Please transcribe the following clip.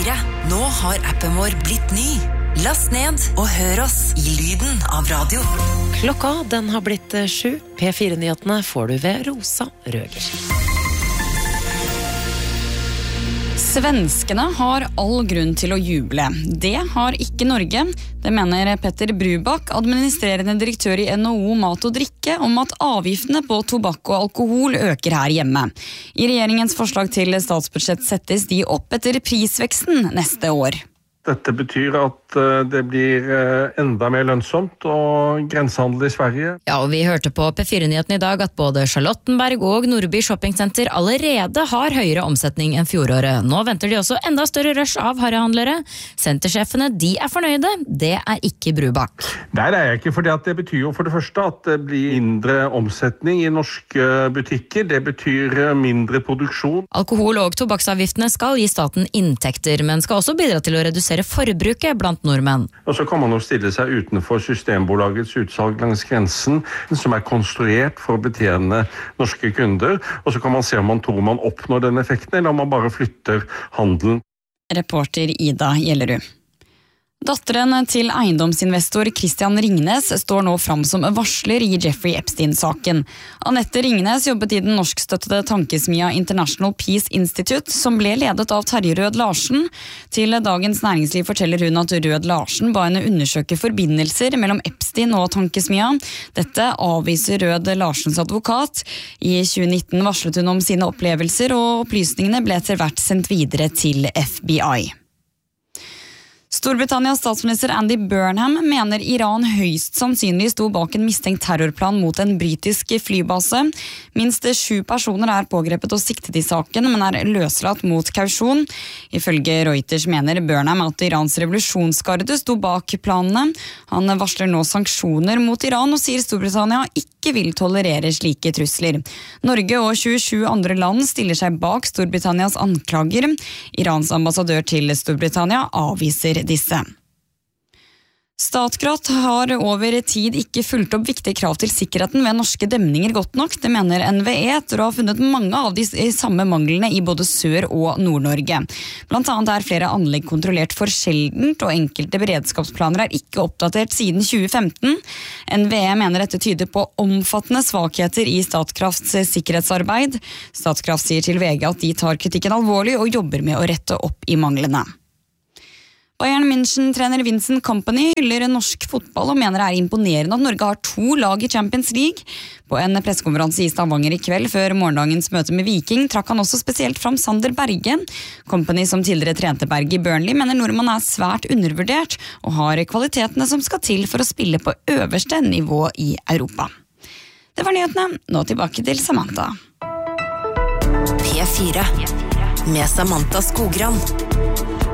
P4. Nå har appen vår blitt ny. Last ned og hør oss i lyden av radio. Klokka, den har blitt 7. P4-nyhetene får du ved Rosa Røger. Svenskene har all grunn til å juble. Det har ikke Norge. Det mener Petter Brubak, administrerende direktør i NHO Mat og Drikke, om at avgiftene på tobakk og alkohol øker her hjemme. I regjeringens forslag til statsbudsjett settes de opp etter prisveksten neste år. Dette betyr at det blir enda mer lønnsomt og grensehandel i Sverige. Ja, og vi hørte på P4-nyheten i dag at både Charlottenberg og Nordby Shoppingcenter allerede har høyere omsetning enn fjoråret. Nå venter de også enda større rush av harrehandlere. Sentersjefene, de er fornøyde. Det er ikke Brubak. Nei, det er jeg ikke, for det betyr jo for det første at det blir mindre omsetning i norske butikker. Det betyr mindre produksjon. Alkohol- og tobakksavgiftene skal gi staten inntekter, men skal også bidra til å redusere forbruket blant nordmenn. Og så kan man jo stille seg utenfor Systembolagets utsalg langs grensen, som er konstruert for å betjene norske kunder, og så kan man se om man tror man oppnår den effekten, eller om man bare flytter handelen. Reporter Ida Gjellerud. Datteren til eiendomsinvestor Christian Ringnes står nå fram som varsler i Jeffrey Epstein-saken. Anette Ringnes jobbet i den norskstøttede tankesmia International Peace Institute, som ble ledet av Terje Rød Larsen. Til Dagens Næringsliv forteller hun at Rød Larsen ba henne undersøke forbindelser mellom Epstein og tankesmia. Dette avviser Rød Larsens advokat. I 2019 varslet hun om sine opplevelser, og opplysningene ble etter hvert sendt videre til FBI. Storbritannias statsminister Andy Burnham mener Iran høyst sannsynlig sto bak en mistenkt terrorplan mot en britisk flybase. Minst 7 personer er pågrepet og siktet i saken, men er løslatt mot kausjon. Ifølge Reuters mener Burnham at Irans revolusjonsgarde sto bak planene. Han varsler nå sanksjoner mot Iran og sier Storbritannia ikke vil tolerere slike trusler. Norge og 27 andre land stiller seg bak Storbritannias anklager. Irans ambassadør til Storbritannia avviser disse. Statkraft har over tid ikke fulgt opp viktige krav til sikkerheten ved norske demninger godt nok. Det mener NVE etter å ha funnet mange av de samme manglene i både Sør- og Nord-Norge. Blant annet er flere anlegg kontrollert for sjeldent, og enkelte beredskapsplaner er ikke oppdatert siden 2015. NVE mener dette tyder på omfattende svakheter i Statkrafts sikkerhetsarbeid. Statkraft sier til VG at de tar kritikken alvorlig og jobber med å rette opp i manglene. Bayern München-trener Vincent Kompany hyller norsk fotball og mener det er imponerende at Norge har 2 lag i Champions League. På en pressekonferanse i Stavanger i kveld før morgendagens møte med Viking trakk han også spesielt fram Sander Berge. Kompany, som tidligere trente Berge i Burnley, mener nordmann er svært undervurdert og har kvalitetene som skal til for å spille på øverste nivå i Europa. Det var nyhetene. Nå tilbake til Samantha. P4 med Samantha Skogran.